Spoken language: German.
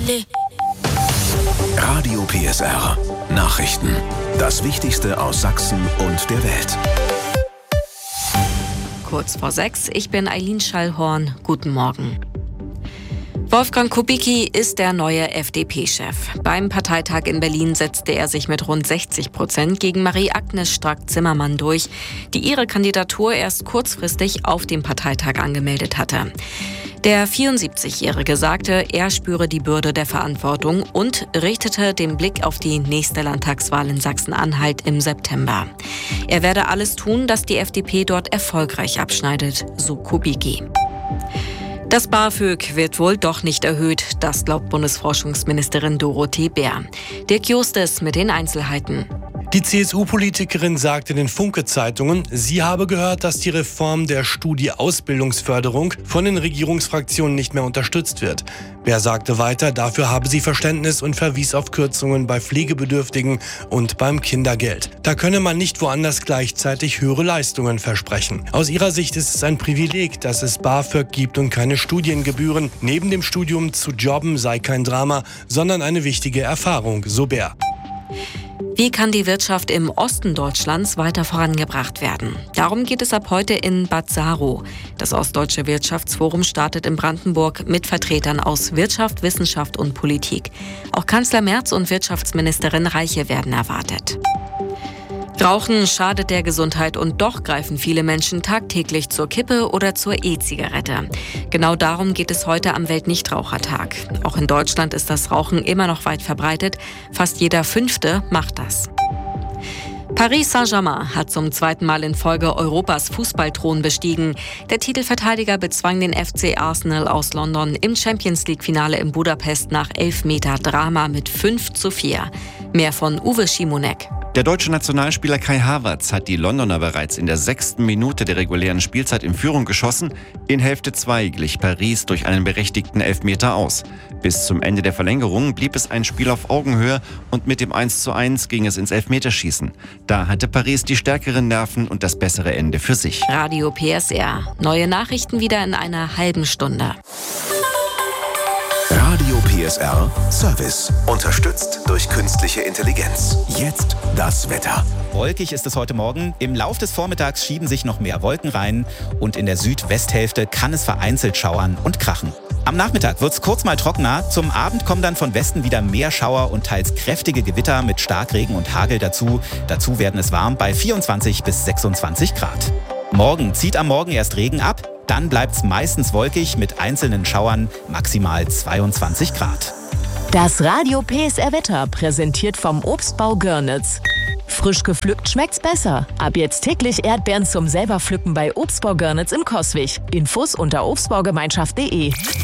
Radio PSR. Nachrichten. Das Wichtigste aus Sachsen und der Welt. Kurz vor 6, ich bin Eileen Schallhorn. Guten Morgen. Wolfgang Kubicki ist der neue FDP-Chef. Beim Parteitag in Berlin setzte er sich mit rund 60% gegen Marie-Agnes Strack-Zimmermann durch, die ihre Kandidatur erst kurzfristig auf dem Parteitag angemeldet hatte. Der 74-Jährige sagte, er spüre die Bürde der Verantwortung und richtete den Blick auf die nächste Landtagswahl in Sachsen-Anhalt im September. Er werde alles tun, dass die FDP dort erfolgreich abschneidet, so Kubicki. Das BAföG wird wohl doch nicht erhöht, das glaubt Bundesforschungsministerin Dorothee Bär. Dirk Justes mit den Einzelheiten. Die CSU-Politikerin sagte den Funke-Zeitungen, sie habe gehört, dass die Reform der Studie-Ausbildungsförderung von den Regierungsfraktionen nicht mehr unterstützt wird. Bär sagte weiter, dafür habe sie Verständnis und verwies auf Kürzungen bei Pflegebedürftigen und beim Kindergeld. Da könne man nicht woanders gleichzeitig höhere Leistungen versprechen. Aus ihrer Sicht ist es ein Privileg, dass es BAföG gibt und keine Studiengebühren. Neben dem Studium zu jobben sei kein Drama, sondern eine wichtige Erfahrung, so Bär. Wie kann die Wirtschaft im Osten Deutschlands weiter vorangebracht werden? Darum geht es ab heute in Bad Saro. Das Ostdeutsche Wirtschaftsforum startet in Brandenburg mit Vertretern aus Wirtschaft, Wissenschaft und Politik. Auch Kanzler Merz und Wirtschaftsministerin Reiche werden erwartet. Rauchen schadet der Gesundheit und doch greifen viele Menschen tagtäglich zur Kippe oder zur E-Zigarette. Genau darum geht es heute am Weltnichtrauchertag. Auch in Deutschland ist das Rauchen immer noch weit verbreitet. Fast jeder Fünfte macht das. Paris Saint-Germain hat zum zweiten Mal in Folge Europas Fußballthron bestiegen. Der Titelverteidiger bezwang den FC Arsenal aus London im Champions-League-Finale in Budapest nach Elfmeter-Drama mit 5:4. Mehr von Uwe Schimonek. Der deutsche Nationalspieler Kai Havertz hat die Londoner bereits in der 6. Minute der regulären Spielzeit in Führung geschossen. In Hälfte 2 glich Paris durch einen berechtigten Elfmeter aus. Bis zum Ende der Verlängerung blieb es ein Spiel auf Augenhöhe und mit dem 1:1 ging es ins Elfmeterschießen. Da hatte Paris die stärkeren Nerven und das bessere Ende für sich. Radio PSR. Neue Nachrichten wieder in einer halben Stunde. Radio PSR Service. Unterstützt durch künstliche Intelligenz. Jetzt das Wetter. Wolkig ist es heute Morgen. Im Lauf des Vormittags schieben sich noch mehr Wolken rein und in der Südwesthälfte kann es vereinzelt schauern und krachen. Am Nachmittag wird es kurz mal trockener. Zum Abend kommen dann von Westen wieder mehr Schauer und teils kräftige Gewitter mit Starkregen und Hagel dazu. Dazu werden es warm bei 24 bis 26 Grad. Morgen zieht am Morgen erst Regen ab. Dann bleibt es meistens wolkig mit einzelnen Schauern, maximal 22 Grad. Das Radio PSR Wetter präsentiert vom Obstbau Görnitz. Frisch gepflückt schmeckt's besser. Ab jetzt täglich Erdbeeren zum selber pflücken bei Obstbau Görnitz im Coswig. Infos unter obstbaugemeinschaft.de.